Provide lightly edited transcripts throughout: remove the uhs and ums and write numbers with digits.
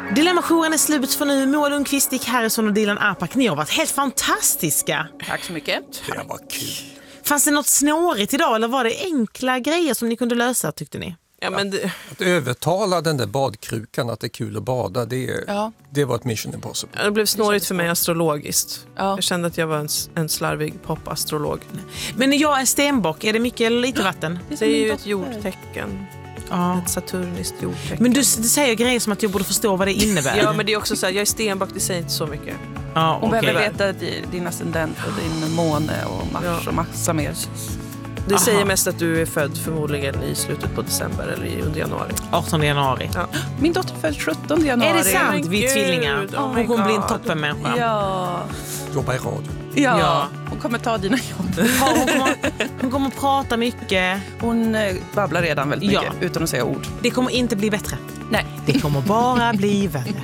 Dilemma-jouren är slut för nu. Moa Lundqvist, Dick Harrison och Dilan Apak. Ni har varit helt fantastiska. Tack så mycket. Det var kul. Fanns det något snårigt idag eller var det enkla grejer som ni kunde lösa, tyckte ni? Ja, men Att övertala den där badkrukan att det är kul att bada, det var ett mission impossible. det blev snårigt för mig astrologiskt. Ja. Jag kände att jag var en slarvig popastrolog. Men när jag är stenbock, är det mycket eller lite vatten? Det är ju ett jordtecken. Ja. Ett saturniskt jordtecken. Men du säger grejer som att jag borde förstå vad det innebär. Ja, men det är också så här, jag är stenbock, det säger inte så mycket. Ja, Hon okej. behöver veta din ascendent och din måne och mars och massa mer. Det säger mest att du är född förmodligen i slutet på december eller under januari. 18 januari. Ja. Min dotter född 17 januari. Är det sant? Men Vi är gud, tvillingar. oh my Hon kommer bli en God. toppenmänniska. Ja. Jobba i radio. Ja. Hon kommer ta dina jobb. Hon kommer att prata mycket. Hon babblar redan väldigt mycket utan att säga ord. Det kommer inte bli bättre. Nej. Det kommer bara bli värre.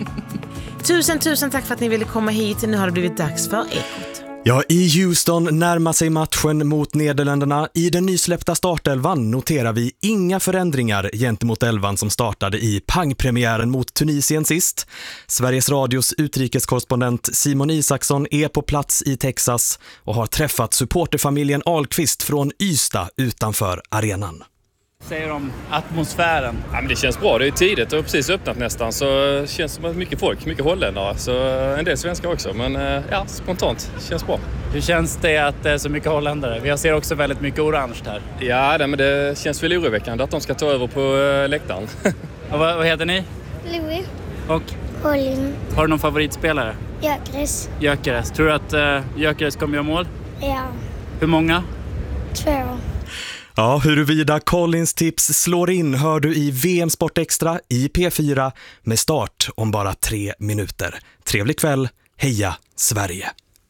Tusen tack för att ni ville komma hit. Nu har det blivit dags för Ekot. Ja, i Houston närmar sig matchen mot Nederländerna. I den nysläppta startelvan noterar vi inga förändringar gentemot elvan som startade i pangpremiären mot Tunisien sist. Sveriges Radios utrikeskorrespondent Simon Isaksson är på plats i Texas och har träffat supporterfamiljen Ahlqvist från Ystad utanför arenan. Säger om atmosfären. Ja, men det känns bra, det är tidigt och precis öppnat nästan, så det känns som att mycket folk, mycket holländare, så en del svenskar också, men ja, spontant, känns bra. Hur känns det att det är så mycket holländare? Vi ser också väldigt mycket orange här. Ja, men det känns väl oroväckande att de ska ta över på läktaren. Och vad heter ni? Louis. Och Colin. har du någon favoritspelare? Gyökeres. Tror du att Gyökeres kommer göra mål? Ja. Hur många? 2. Ja, huruvida Collins tips slår in hör du i VM Sport Extra i P4 med start om bara 3 minuter. Trevlig kväll, heja Sverige!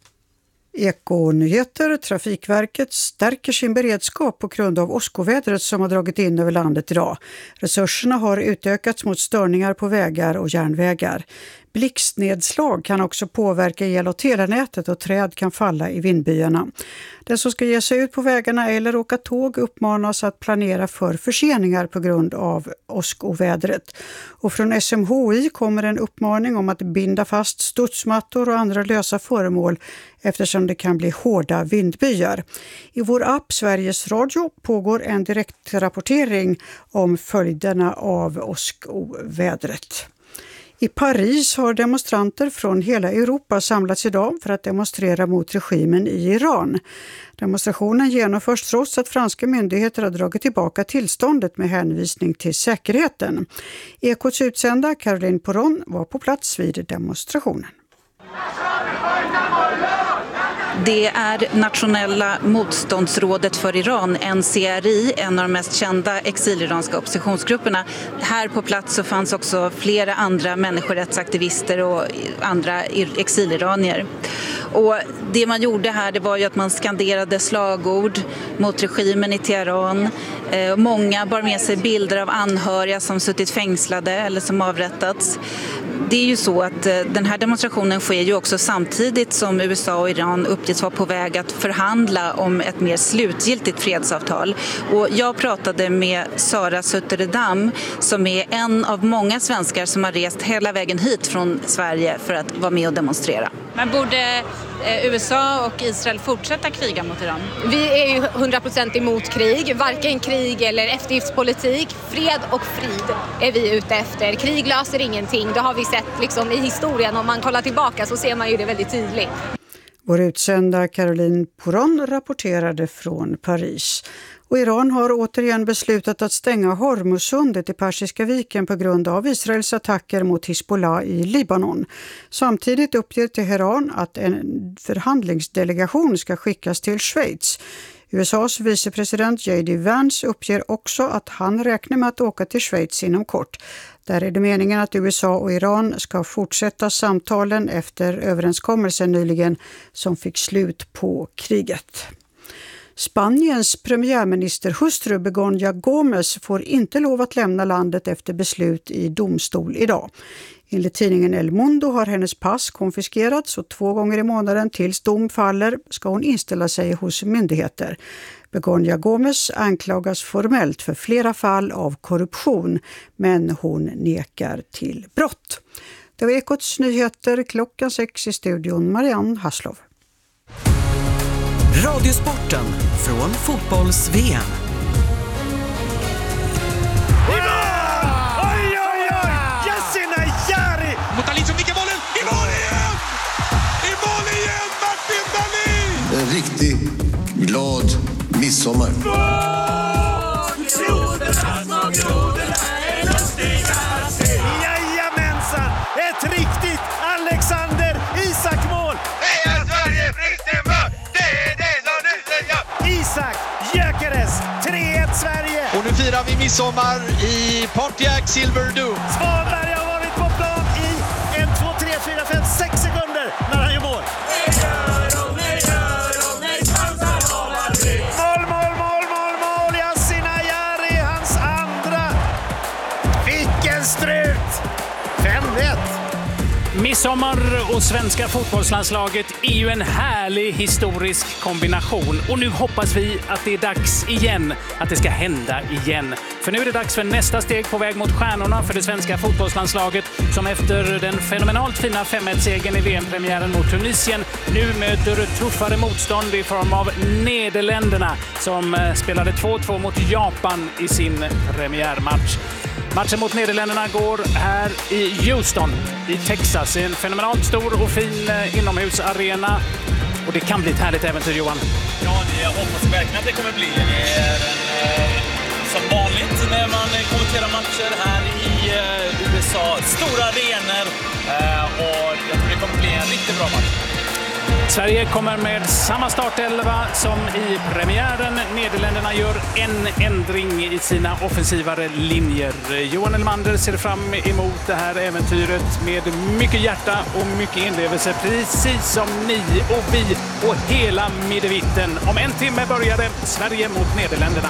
Ekonyheter. Trafikverket stärker sin beredskap på grund av åskovädret som har dragit in över landet idag. Resurserna har utökats mot störningar på vägar och järnvägar. Blixtnedslag kan också påverka el- och telenätet och träd kan falla i vindbyarna. Den som ska ge sig ut på vägarna eller åka tåg uppmanas att planera för förseningar på grund av åskovädret. Och från SMHI kommer en uppmaning om att binda fast studsmattor och andra lösa föremål eftersom det kan bli hårda vindbyar. I vår app Sveriges Radio pågår en direktrapportering om följderna av åskovädret. I Paris har demonstranter från hela Europa samlats idag för att demonstrera mot regimen i Iran. Demonstrationen genomförs trots att franska myndigheter har dragit tillbaka tillståndet med hänvisning till säkerheten. Ekots utsända Caroline Poron var på plats vid demonstrationen. Det är Nationella motståndsrådet för Iran, NCRI, en av de mest kända exiliranska oppositionsgrupperna. Här på plats så fanns också flera andra människorättsaktivister och andra exiliranier. Och det man gjorde här, det var ju att man skanderade slagord mot regimen i Teheran. Många bar med sig bilder av anhöriga som suttit fängslade eller som avrättats. Det är ju så att den här demonstrationen sker ju också samtidigt som USA och Iran uppges vara på väg att förhandla om ett mer slutgiltigt fredsavtal. Och jag pratade med Sara Sutterdam som är en av många svenskar som har rest hela vägen hit från Sverige för att vara med och demonstrera. Men borde USA och Israel fortsätta kriga mot Iran? Vi är ju 100% emot krig, varken krig eller eftergiftspolitik. Fred och frid är vi ute efter. Krig löser ingenting, det har vi sett liksom i historien. Om man kollar tillbaka så ser man ju det väldigt tydligt. Vår utsända Caroline Poron rapporterade från Paris. Och Iran har återigen beslutat att stänga Hormuzsundet i Persiska viken på grund av Israels attacker mot Hizbollah i Libanon. Samtidigt uppger Teheran att en förhandlingsdelegation ska skickas till Schweiz. USAs vicepresident J.D. Vance uppger också att han räknar med att åka till Schweiz inom kort. Där är det meningen att USA och Iran ska fortsätta samtalen efter överenskommelsen nyligen som fick slut på kriget. Spaniens premiärministerhustru Begoña Gómez får inte lov att lämna landet efter beslut i domstol idag. Enligt tidningen El Mundo har hennes pass konfiskerats och 2 gånger i månaden tills dom faller ska hon inställa sig hos myndigheter. Begoña Gómez anklagas formellt för flera fall av korruption, men hon nekar till brott. Det var Ekots nyheter klockan 6 i studion. Marianne Haslov. Radiosporten från fotbolls-VM. Oj, oj, oj! Yasin Ayari! Motalic nickar bollen! I mål igen! I mål igen! Martin Dahlin! En riktig glad midsommar. Jajamensan! Ett riktigt Alexander Isak-mål! Det är Sverige Fristenberg! Det är det som nu säger! Isak Gyökeres, 3-1 Sverige! Och nu firar vi midsommar i Pontiac Silverdome. Svanberg har varit på plan i 1, 2, 3, 4, 5, 6 sekunder när han gör mål. Mål! Yasin Ayari, hans andra. Vilken strut! 5-1. Midsommar och svenska fotbollslandslaget är ju en härlig historisk kombination. Och nu hoppas vi att det är dags igen, att det ska hända igen. För nu är det dags för nästa steg på väg mot stjärnorna för det svenska fotbollslandslaget som efter den fenomenalt fina 5-1-segern i VM-premiären mot Tunisien nu möter tuffare motstånd i form av Nederländerna som spelade 2-2 mot Japan i sin premiärmatch. Matchen mot Nederländerna går här i Houston i Texas. En fenomenalt stor och fin inomhusarena. Och det kan bli ett härligt äventyr, Johan. Ja, det hoppas verkligen att det kommer bli. Det är som vanligt när man kommenterar matcher här i USA. Stora arenor och jag tror det kommer bli en riktigt bra match. Sverige kommer med samma startelva som i premiären. Nederländerna gör en ändring i sina offensivare linjer. Johan Elmander ser fram emot det här äventyret med mycket hjärta och mycket inlevelse. Precis som ni och vi och hela middevitten. Om en timme började Sverige mot Nederländerna.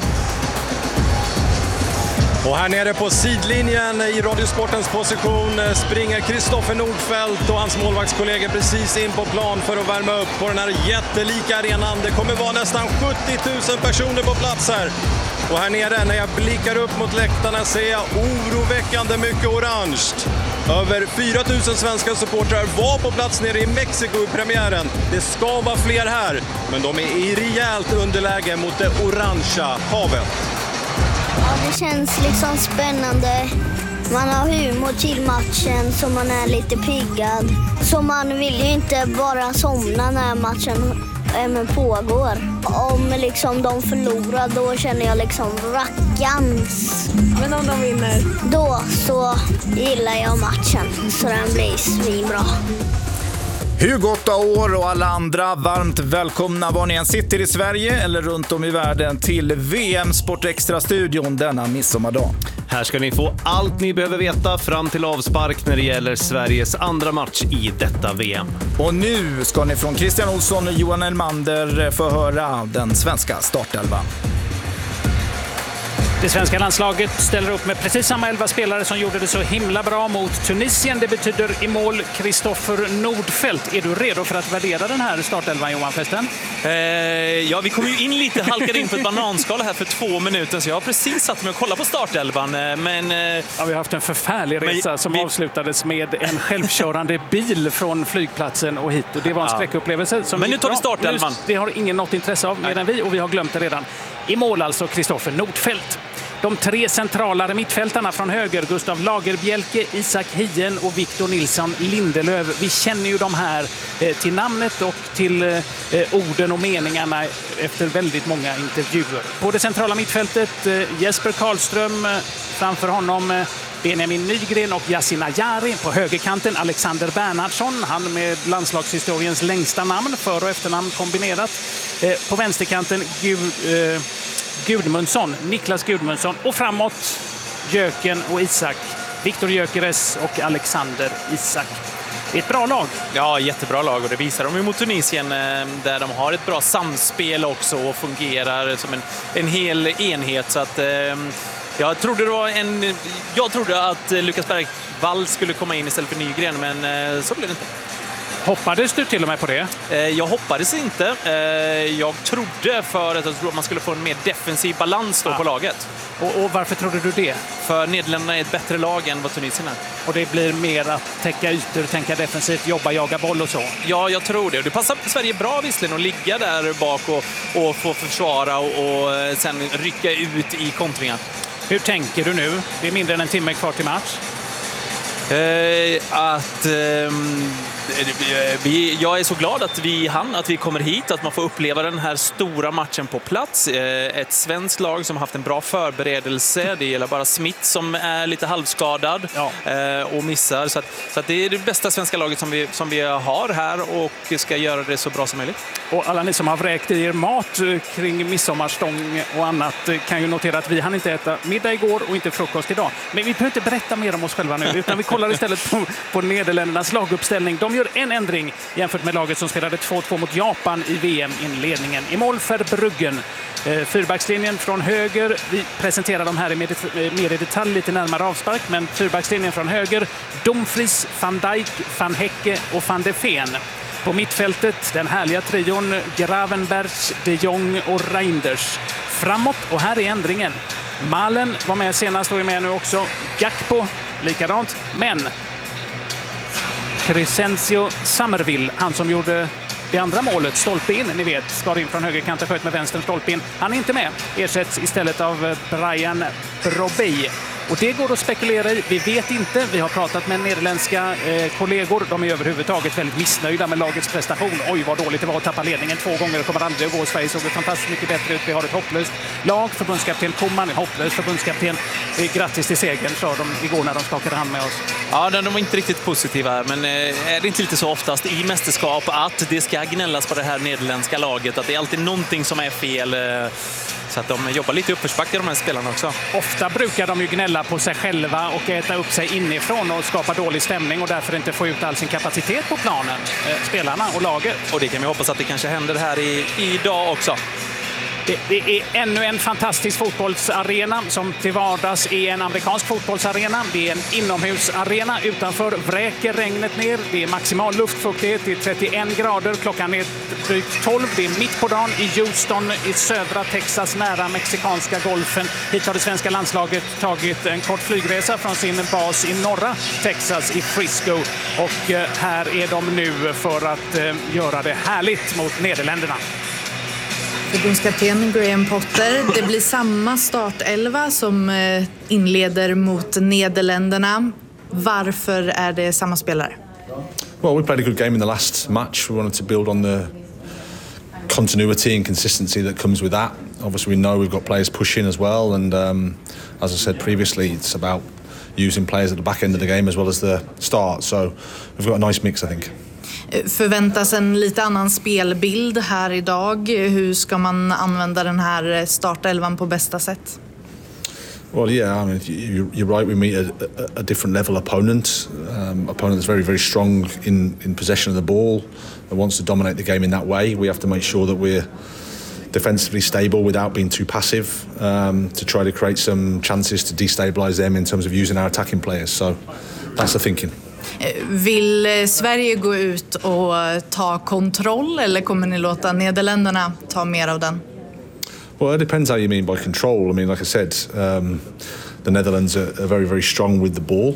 Och här nere på sidlinjen i Radiosportens position springer Kristoffer Nordfeldt och hans målvaktskollegor precis in på plan för att värma upp på den här jättelika arenan. Det kommer vara nästan 70 000 personer på plats här. Och här nere när jag blickar upp mot läktarna ser jag oroväckande mycket orange. Över 4 000 svenska supportrar var på plats nere i Mexiko i premiären. Det ska vara fler här, men de är i rejält underläge mot det orangea havet. Ja, det känns liksom spännande. Man har humor till matchen så man är lite piggad. Så man vill ju inte bara somna när matchen pågår. Om liksom de förlorar då känner jag liksom rackans. Men om de vinner? Då så gillar jag matchen så den blir svinbra. Hugo 8 år och alla andra, varmt välkomna var ni än sitter i Sverige eller runt om i världen till VM Sport Extra-studion denna midsommardag. Här ska ni få allt ni behöver veta fram till avspark när det gäller Sveriges andra match i detta VM. Och nu ska ni från Christian Olsson och Johan Elmander få höra den svenska startelvan. Det svenska landslaget ställer upp med precis samma 11 spelare som gjorde det så himla bra mot Tunisien. Det betyder i mål Kristoffer Nordfeldt. Är du redo för att värdera den här startelvan, Johan Festen? Ja, vi kom ju in lite, halkade in på ett bananskal här för 2 minuter, så jag har precis satt mig och kollat på startelvan. Men ja, vi har haft en förfärlig resa som avslutades med en självkörande bil från flygplatsen och hit. Och det var en skräckupplevelse. Men nu tar vi startelvan. Det har ingen något intresse av mer än vi och vi har glömt det redan. I mål alltså Kristoffer Nordfeldt. De 3 centralare mittfältarna från höger, Gustav Lagerbielke, Isak Hien och Victor Nilsson Lindelöf. Vi känner ju de här till namnet och till orden och meningarna efter väldigt många intervjuer. På det centrala mittfältet Jesper Karlström, framför honom Benjamin Nygren och Yasin Ayari. På högerkanten Alexander Bernhardsson, han med landslagshistoriens längsta namn, för- och efternamn kombinerat. På vänsterkanten Gudmundsson, Niklas Gudmundsson, och framåt Jöken och Isak, Viktor Gyökeres och Alexander Isak. Det är ett bra lag. Ja, jättebra lag, och det visar de ju mot Tunisien där de har ett bra samspel också och fungerar som en hel enhet. Så att jag trodde att Lukas Bergvall skulle komma in istället för Nygren, men så blev det inte. Hoppades du till och med på det? Jag hoppades inte. Jag trodde för att man skulle få en mer defensiv balans då på laget. Och varför trodde du det? För Nederländerna är ett bättre lag än vad Tunisien är. Och det blir mer att täcka ytor, tänka defensivt, jobba, jaga boll och så? Ja, jag tror det. Det passar Sverige bra visserligen att ligga där bak och få försvara och sen rycka ut i kontringar. Hur tänker du nu? Det är mindre än en timme kvar till match. Jag är så glad att vi kommer hit, att man får uppleva den här stora matchen på plats. Ett svenskt lag som har haft en bra förberedelse. Det gäller bara Smith som är lite halvskadad och missar. Så att det är det bästa svenska laget som vi har här och ska göra det så bra som möjligt. Och alla ni som har vräkt i er mat kring midsommarstång och annat kan ju notera att vi hann inte äta middag igår och inte frukost idag. Men vi behöver inte berätta mer om oss själva nu, utan vi kollar istället på Nederländernas laguppställning. De gör en ändring jämfört med laget som spelade 2-2 mot Japan i VM-inledningen. I mål Verbruggen. Fyrbackslinjen från höger. Vi presenterar de här mer i detalj lite närmare avspark, men fyrbackslinjen från höger. Dumfries, Van Dijk, Van Hecke och Van de Ven. På mittfältet den härliga trion Gravenberch, de Jong och Reinders. Framåt, och här är ändringen. Malen var med senast och är med nu också. Gakpo, likadant. Men Crescencio Summerville, han som gjorde det andra målet, stolpe in, ni vet, skar in från högerkanten, sköt med vänstern, stolpe in. Han är inte med, ersätts istället av Brian Brobey. Och det går att spekulera i, vi vet inte. Vi har pratat med nederländska kollegor, de är överhuvudtaget väldigt missnöjda med lagets prestation. Oj, vad dåligt det var att tappa ledningen 2 gånger, det kommer aldrig att gå. Sverige såg fantastiskt mycket bättre ut, vi har ett hopplöst lag. Förbundskapten Koeman, en hopplös förbundskapten. Grattis till segern, sa de igår när de skakade hand med oss. Ja, de var inte riktigt positiva, men är det inte lite så oftast i mästerskap att det ska gnällas på det här nederländska laget, att det är alltid någonting som är fel, så att de jobbar lite uppförsbacke, de här spelarna också. Ofta brukar de ju gnälla på sig själva och äta upp sig inifrån och skapa dålig stämning och därför inte få ut all sin kapacitet på planen, spelarna och laget. Och det kan vi hoppas att det kanske händer här idag också. Det är ännu en fantastisk fotbollsarena som till vardags är en amerikansk fotbollsarena. Det är en inomhusarena. Utanför vräker regnet ner. Det är maximal luftfuktighet. Det är 31 grader. Klockan är drygt 12. Det är mitt på dagen i Houston i södra Texas nära mexikanska golfen. Hit har det svenska landslaget tagit en kort flygresa från sin bas i norra Texas i Frisco. Och här är de nu för att göra det härligt mot Nederländerna. Förbundskapten Graham Potter, det blir samma startelva som inleder mot Nederländerna. Varför är det samma spelare? Well, we played a good game in the last match. We wanted to build on the continuity and consistency that comes with that. Obviously, we know we've got players pushing as well, and as I said previously, it's about using players at the back end of the game as well as the start. So we've got a nice mix, I think. Förväntas en lite annan spelbild här idag. Hur ska man använda den här startelvan på bästa sätt? Well, yeah, I mean, you're right. We meet a different level opponent. Opponent that's very, very strong in possession of the ball and wants to dominate the game in that way. We have to make sure that we're defensively stable without being too passive, to try to create some chances to destabilise them in terms of using our attacking players. So that's the thinking. Vill Sverige gå ut och ta kontroll eller kommer ni låta Nederländerna ta mer av den? Well, it depends how you mean by control. I mean, like I said, the Netherlands are very, very strong with the ball.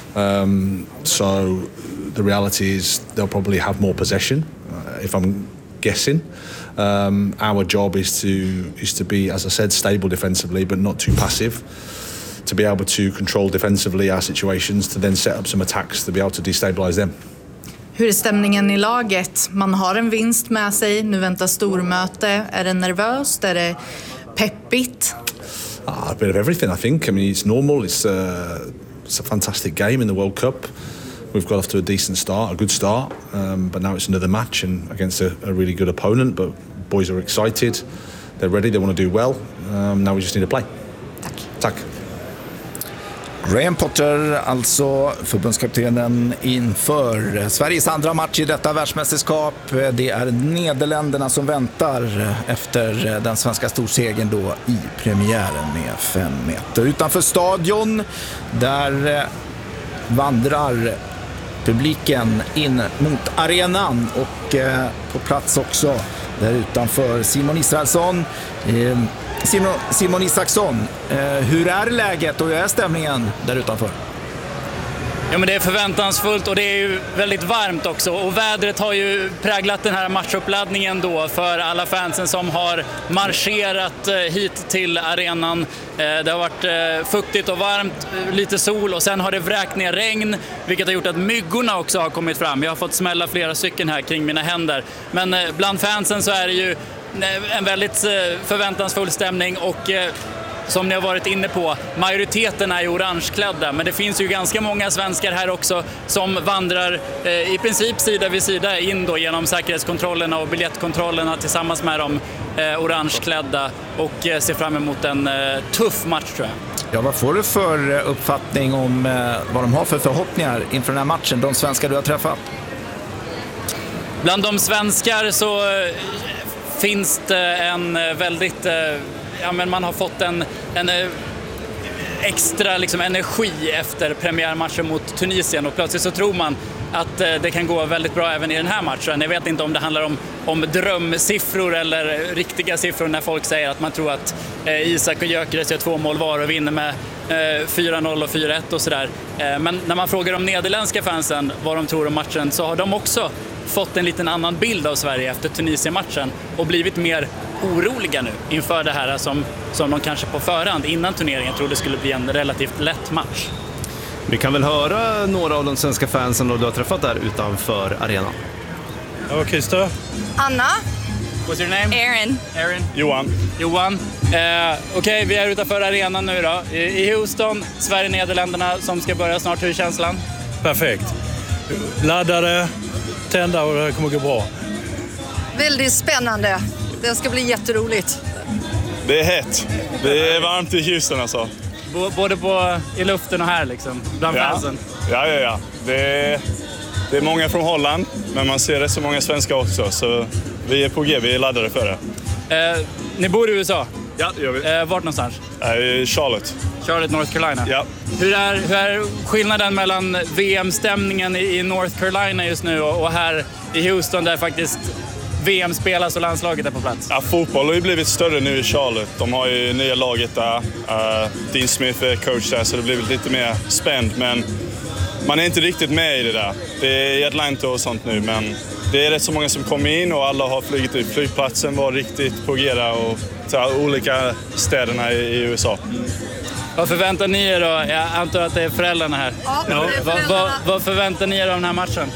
So the reality is they'll probably have more possession, if I'm guessing. Our job is to be, as I said, stable defensively, but not too passive. To be able to control defensively our situations, to then set up some attacks to be able to destabilise them. Hur är stämningen i laget? Man har en vinst med sig, nu väntar stormöte. Är det nervöst? Är det peppigt? A bit of everything, I think. I mean, it's normal. It's a fantastic game in the World Cup. We've got off to a decent start, a good start, but now it's another match and against a really good opponent. But boys are excited. They're ready. They want to do well. Now we just need to play. Tack. Graham Potter, alltså förbundskaptenen inför Sveriges andra match i detta världsmästerskap. Det är Nederländerna som väntar efter den svenska storsegern då i premiären med 5-1. Utanför stadion där vandrar publiken in mot arenan och på plats också där utanför Simon Israelsson. Simon Isaksson, hur är läget och hur är stämningen där utanför? Ja, men det är förväntansfullt och det är ju väldigt varmt också, och vädret har ju präglat den här matchuppladdningen då för alla fansen som har marscherat hit till arenan. Det har varit fuktigt och varmt, lite sol, och sen har det vräkt ner regn, vilket har gjort att myggorna också har kommit fram. Jag har fått smälla flera stycken här kring mina händer, men bland fansen så är det ju en väldigt förväntansfull stämning, och som ni har varit inne på, majoriteten är ju orangeklädda, men det finns ju ganska många svenskar här också som vandrar i princip sida vid sida in då genom säkerhetskontrollerna och biljettkontrollerna tillsammans med de orangeklädda, och ser fram emot en tuff match, tror jag. Ja, vad får du för uppfattning om vad de har för förhoppningar inför den här matchen, de svenskar du har träffat? Bland de svenskar så finns det en väldigt... Ja, men man har fått en extra liksom energi efter premiärmatchen mot Tunisien, och plötsligt så tror man att det kan gå väldigt bra även i den här matchen. Jag vet inte om det handlar om drömsiffror eller riktiga siffror när folk säger att man tror att Isak och Gyökeres gör 2 mål var och vinner med 4-0 och 4-1 och sådär. Men när man frågar de nederländska fansen vad de tror om matchen, så har de också fått en liten annan bild av Sverige efter Tunisien-matchen och blivit mer oroliga nu inför det här som de kanske på förhand innan turneringen trodde skulle bli en relativt lätt match. Vi kan väl höra några av de svenska fansen då du har träffat där utanför arenan. Ja, Christer. Anna. What's your name? Erin. Johan. Okej, vi är utanför arenan nu då. I Houston, Sverige-Nederländerna som ska börja snart. Hur är känslan? Perfekt. Laddade, tända, och det kommer gå bra. Väldigt spännande. Det ska bli jätteroligt. Det är hett. Det är varmt i Houston alltså. Både i luften och här liksom, bland fansen. Ja. Det är många från Holland, men man ser rätt så många svenskar också. Så vi är på G, vi är laddade för det. Ni bor i USA? Ja, det gör vi. Vart någonstans? Charlotte, North Carolina? Ja. Hur är skillnaden mellan VM-stämningen i North Carolina just nu och här i Houston där faktiskt VM spelas och landslaget är på plats? Ja, fotboll har ju blivit större nu i Charlotte. De har ju nya laget där. Dean Smith är coach där, så det har blivit lite mer spänd. Men man är inte riktigt med i det där. Det är i Atlanta och sånt nu, men det är rätt så många som kommer in och alla har flugit ut. Flygplatsen var riktigt på G där och olika städerna i USA. Vad förväntar ni er då? Jag antar att det är föräldrarna här. Ja, det är föräldrarna. Vad förväntar ni er av den här matchen?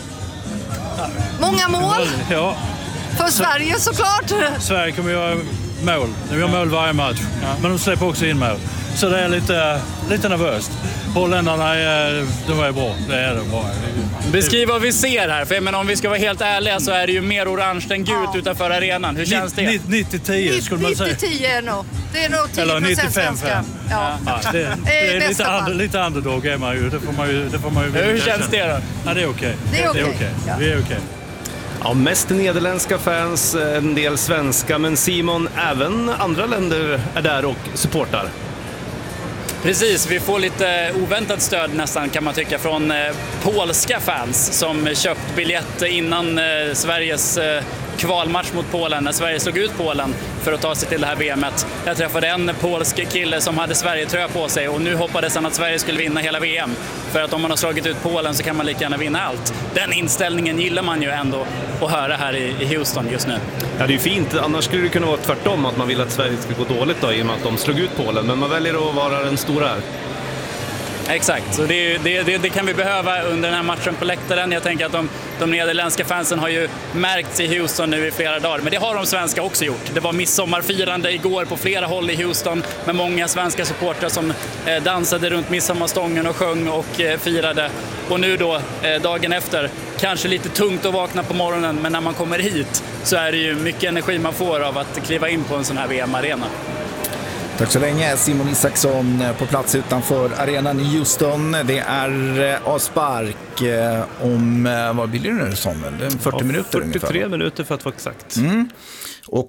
Många mål. Ja. För Sverige såklart. Sverige kommer göra mål. De gör mål varje match. Ja. Men de släpper också in mål. Så det är lite nervöst. Holländarna de är bra. Det är de bra. Beskriv vad vi ser här. För om vi ska vara helt ärliga så är det ju mer orange än gult utanför arenan. Hur känns det? 90-10 skulle man säga. 90-10 är nog. Det är nog 10% eller 95-5. svenska. Ja. Det är lite underdog är man ju. Det får man ju hur känns det då? Ja, det är okej. Det är okej. Ja. Vi är okej. Ja, mest nederländska fans, en del svenska, men Simon, även andra länder är där och supportar. Precis, vi får lite oväntat stöd nästan kan man tycka från polska fans som köpt biljett innan Sveriges kvalmatch mot Polen, när Sverige slog ut Polen för att ta sig till det här VMet. Jag träffade en polsk kille som hade Sverige-tröja på sig och nu hoppades han att Sverige skulle vinna hela VM. För att om man har slagit ut Polen så kan man lika gärna vinna allt. Den inställningen gillar man ju ändå att höra här i Houston just nu. Ja, det är ju fint. Annars skulle det kunna vara tvärtom, att man vill att Sverige ska gå dåligt då, i och med att de slog ut Polen. Men man väljer att vara den stora här. Exakt, så det kan vi behöva under den här matchen på läktaren. Jag tänker att de nederländska fansen har ju märkts i Houston nu i flera dagar. Men det har de svenska också gjort. Det var midsommarfirande igår på flera håll i Houston med många svenska supportrar som dansade runt midsommarstången och sjöng och firade. Och nu då, dagen efter, kanske lite tungt att vakna på morgonen, men när man kommer hit så är det ju mycket energi man får av att kliva in på en sån här VM-arena. Tack så länge, Simon Isaksson på plats utanför arenan i Houston. Det är avspark om, vad blir det nu, Samuel? 40 minuter 43 ungefär. minuter för att vara exakt. Och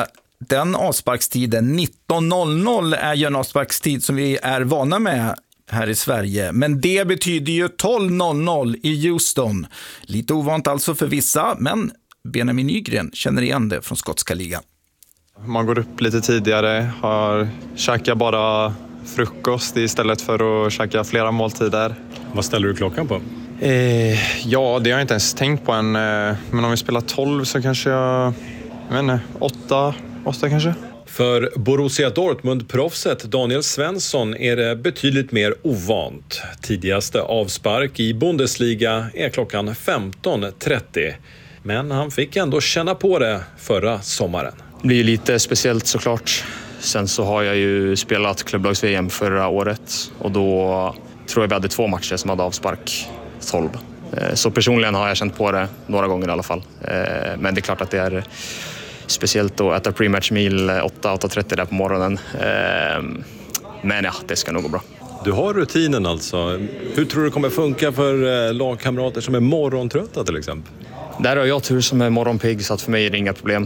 den avsparkstiden 19:00 är ju en avsparkstid som vi är vana med här i Sverige. Men det betyder ju 12:00 i Houston. Lite ovant alltså för vissa, men Benjamin Nygren känner igen det från skotska ligan. Man går upp lite tidigare, käkar bara frukost istället för att käka flera måltider. Vad ställer du klockan på? Ja, det har jag inte ens tänkt på än. Men om vi spelar 12 så kanske jag vet inte, 8 kanske. För Borussia Dortmund-proffset Daniel Svensson är det betydligt mer ovant. Tidigaste avspark i Bundesliga är klockan 15:30. Men han fick ändå känna på det förra sommaren. Det blir ju lite speciellt såklart. Sen så har jag ju spelat klubblags-VM förra året och då tror jag vi hade 2 matcher som hade avspark 12. Så personligen har jag känt på det några gånger i alla fall. Men det är klart att det är speciellt att äta pre-match meal 8:30 där på morgonen. Men ja, det ska nog gå bra. Du har rutinen alltså. Hur tror du det kommer funka för lagkamrater som är morgontrötta till exempel? Där har jag tur som är morgonpigg så att för mig är det inga problem.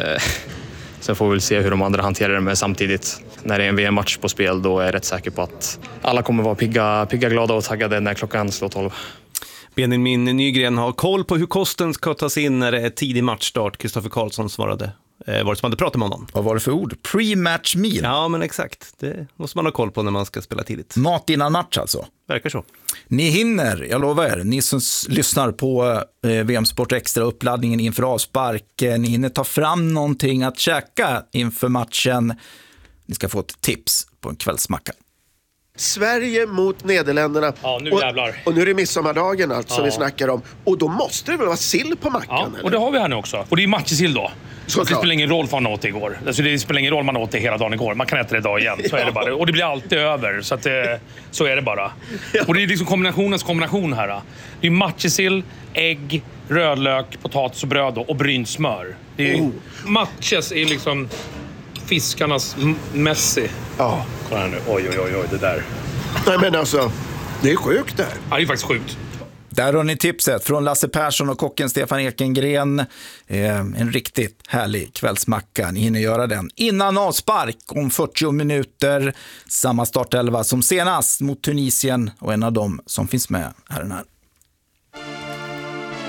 Sen får vi väl se hur de andra hanterar det, men samtidigt när det är en VM-match på spel då är jag rätt säker på att alla kommer vara pigga, glada och taggade när klockan slår 12. Benjamin Nygren har koll på hur kosten ska tas in när det är tidig matchstart. Kristoffer Karlsson svarade. Var det som hade pratat med honom? Vad var det för ord? Pre-match meal? Ja, men exakt. Det måste man ha koll på när man ska spela tidigt. Mat innan match alltså? Verkar så. Ni hinner, jag lovar er, ni som lyssnar på VM Sport Extra uppladdningen inför avspark, ni hinner ta fram någonting att käka inför matchen. Ni ska få ett tips på en kvällsmacka. Sverige mot Nederländerna. Ja, nu jävlar. Och nu är det midsommardagen alltså som vi snackar om. Och då måste det väl vara sill på mackan? Ja, eller? och det har vi här nu också. Och det är matjessill då. Så det spelar ingen roll vad man åt igår. Alltså det spelar ingen roll man åt det hela dagen igår. Man kan äta det idag igen. Så är det bara. Och det blir alltid över. Så, att så är det bara. Och det är liksom kombinationens kombination här. Det är matjessill, ägg, rödlök, potatis och bröd och brynt smör. Det är, matches är liksom fiskarnas Messi. Ja. Kolla här nu. Oj, det där. Nej men alltså, det är sjukt det här. Ja, det är faktiskt sjukt. Där har ni tipset från Lasse Persson och kocken Stefan Ekengren. En riktigt härlig kvällsmacka. Ni hinner göra den innan avspark om 40 minuter. Samma startelva som senast mot Tunisien och en av dem som finns med här.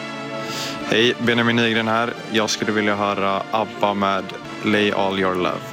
Hej, Benjamin Nygren här. Jag skulle vilja höra ABBA med Lay All Your Love.